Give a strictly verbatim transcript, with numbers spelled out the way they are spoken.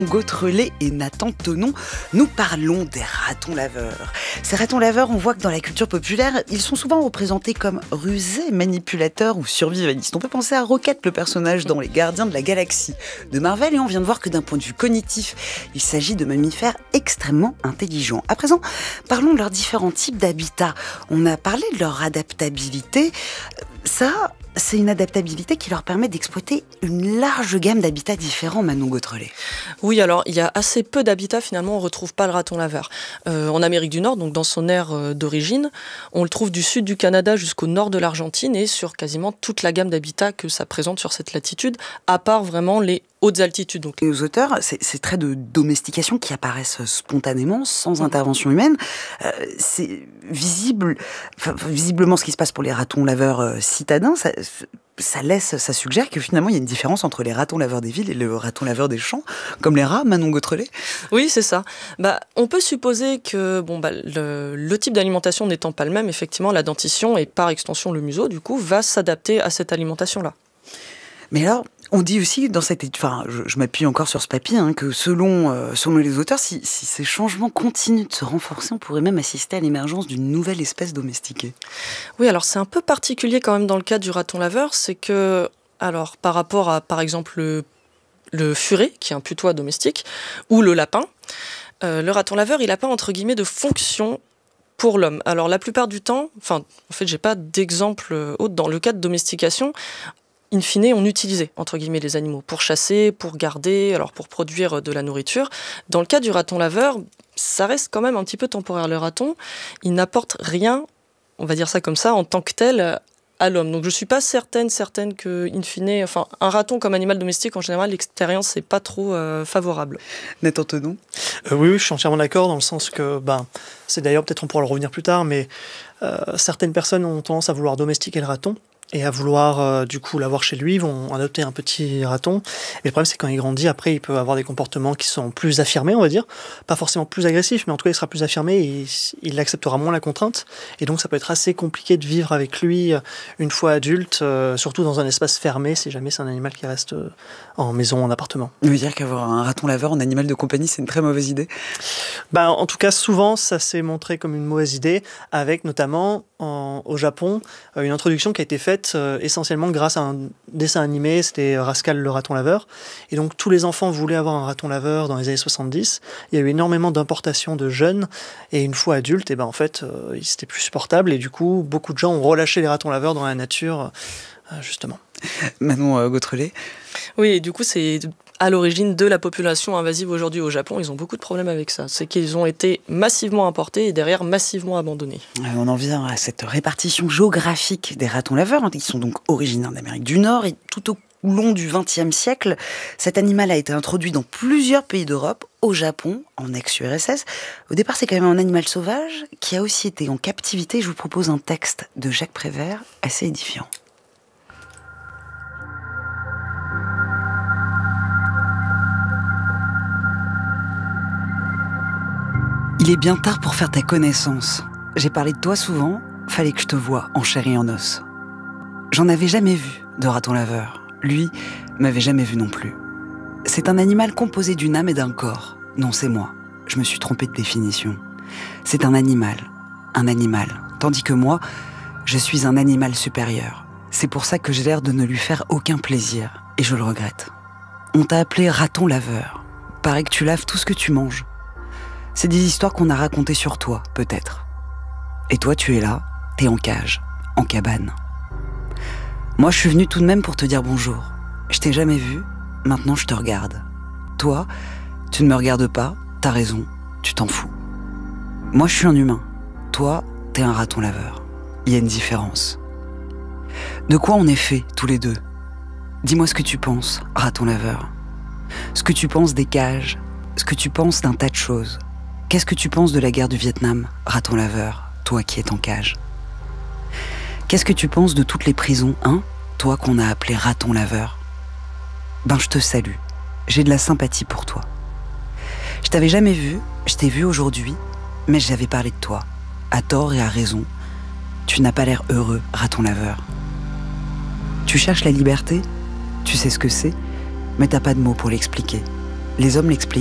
Gautrelé et Nathan Tenon, nous parlons des ratons laveurs. Ces ratons laveurs, on voit que dans la culture populaire, ils sont souvent représentés comme rusés, manipulateurs ou survivalistes. On peut penser à Rocket, le personnage dans Les Gardiens de la Galaxie de Marvel, et on vient de voir que d'un point de vue cognitif, il s'agit de mammifères extrêmement intelligents. À présent, parlons de leurs différents types d'habitats. On a parlé de leur adaptabilité. Ça, c'est une adaptabilité qui leur permet d'exploiter une large gamme d'habitats différents, Manon Gautrelé. Oui, alors il y a assez peu d'habitats, finalement on ne retrouve pas le raton laveur. Euh, en Amérique du Nord, donc dans son aire euh, d'origine, on le trouve du sud du Canada jusqu'au nord de l'Argentine et sur quasiment toute la gamme d'habitats que ça présente sur cette latitude, à part vraiment les hautes altitudes. Donc. Et aux auteurs, c'est, ces traits de domestication qui apparaissent spontanément, sans intervention humaine, euh, c'est visible, enfin, visiblement ce qui se passe pour les ratons laveurs euh, citadins, ça, ça laisse, ça suggère que finalement il y a une différence entre les ratons laveurs des villes et le raton laveur des champs, comme les rats, Manon Gautrelé. Oui, c'est ça. Bah, on peut supposer que bon, bah, le, le type d'alimentation n'étant pas le même, effectivement, la dentition et par extension le museau, du coup, va s'adapter à cette alimentation-là. Mais alors, on dit aussi dans cette étude, enfin, je, je m'appuie encore sur ce papier, hein, que selon, euh, selon les auteurs, si, si ces changements continuent de se renforcer, on pourrait même assister à l'émergence d'une nouvelle espèce domestiquée. Oui, alors c'est un peu particulier quand même dans le cas du raton laveur, c'est que, alors par rapport à, par exemple, le, le furet, qui est un putois domestique, ou le lapin, euh, le raton laveur, il n'a pas, entre guillemets, de fonction pour l'homme. Alors la plupart du temps, enfin, en fait, j'ai pas d'exemple autre, dans le cas de domestication, in fine, on utilisait, entre guillemets, les animaux pour chasser, pour garder, alors pour produire de la nourriture. Dans le cas du raton laveur, ça reste quand même un petit peu temporaire. Le raton, il n'apporte rien, on va dire ça comme ça, en tant que tel, à l'homme. Donc je ne suis pas certaine, certaine que, in fine, enfin, un raton comme animal domestique, en général, l'expérience n'est pas trop euh, favorable. Nathan Tenon. euh, oui, oui, je suis entièrement d'accord, dans le sens que, ben, c'est d'ailleurs, peut-être on pourra le revenir plus tard, mais euh, certaines personnes ont tendance à vouloir domestiquer le raton, et à vouloir euh, du coup l'avoir chez lui, ils vont adopter un petit raton. Et le problème, c'est que quand il grandit, après, il peut avoir des comportements qui sont plus affirmés, on va dire. Pas forcément plus agressifs, mais en tout cas, il sera plus affirmé et il acceptera moins la contrainte. Et donc, ça peut être assez compliqué de vivre avec lui une fois adulte, euh, surtout dans un espace fermé, si jamais c'est un animal qui reste euh, en maison, en appartement. Ça veut dire qu'avoir un raton laveur en animal de compagnie, c'est une très mauvaise idée ? Ben, en tout cas, souvent, ça s'est montré comme une mauvaise idée, avec notamment en, au Japon, une introduction qui a été faite Euh, essentiellement grâce à un dessin animé, c'était Rascal le raton laveur, et donc tous les enfants voulaient avoir un raton laveur dans les années soixante-dix. Il y a eu énormément d'importations de jeunes, et une fois adultes, et ben en fait euh, c'était plus supportable, et du coup beaucoup de gens ont relâché les ratons laveurs dans la nature, euh, justement. Manon euh, Gautrelé. Oui, et du coup c'est à l'origine de la population invasive aujourd'hui au Japon. Ils ont beaucoup de problèmes avec ça. C'est qu'ils ont été massivement importés et derrière massivement abandonnés. On en vient à cette répartition géographique des ratons laveurs. Ils sont donc originaires d'Amérique du Nord et tout au long du vingtième siècle, cet animal a été introduit dans plusieurs pays d'Europe, au Japon, en ex-U R S S. Au départ, c'est quand même un animal sauvage qui a aussi été en captivité. Je vous propose un texte de Jacques Prévert assez édifiant. Il est bien tard pour faire ta connaissance. J'ai parlé de toi souvent, fallait que je te voie en chair et en os. J'en avais jamais vu de raton laveur. Lui m'avait jamais vu non plus. C'est un animal composé d'une âme et d'un corps. Non, c'est moi. Je me suis trompée de définition. C'est un animal. Un animal. Tandis que moi, je suis un animal supérieur. C'est pour ça que j'ai l'air de ne lui faire aucun plaisir. Et je le regrette. On t'a appelé raton laveur. Paraît que tu laves tout ce que tu manges. C'est des histoires qu'on a racontées sur toi, peut-être. Et toi, tu es là, t'es en cage, en cabane. Moi, je suis venue tout de même pour te dire bonjour. Je t'ai jamais vu, maintenant je te regarde. Toi, tu ne me regardes pas, t'as raison, tu t'en fous. Moi, je suis un humain. Toi, t'es un raton laveur. Il y a une différence. De quoi on est fait, tous les deux ? Dis-moi ce que tu penses, raton laveur. Ce que tu penses des cages, ce que tu penses d'un tas de choses. Qu'est-ce que tu penses de la guerre du Vietnam, raton laveur, toi qui es en cage ? Qu'est-ce que tu penses de toutes les prisons, hein, toi qu'on a appelé raton laveur ? Ben je te salue, j'ai de la sympathie pour toi. Je t'avais jamais vu, je t'ai vu aujourd'hui, mais j'avais parlé de toi, à tort et à raison. Tu n'as pas l'air heureux, raton laveur. Tu cherches la liberté ? Tu sais ce que c'est, mais t'as pas de mots pour l'expliquer. les hommes l'expliquent.